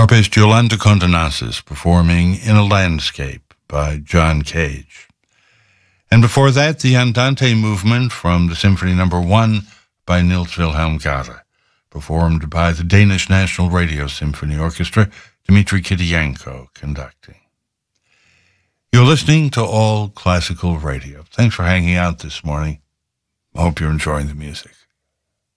Harpist Yolanda Condonasis performing In a Landscape by John Cage. And before that, the Andante movement from the Symphony No. 1 by Niels Wilhelm Gade, performed by the Danish National Radio Symphony Orchestra, Dmitri Kiriyenko conducting. You're listening to All Classical Radio. Thanks for hanging out this morning. I hope you're enjoying the music.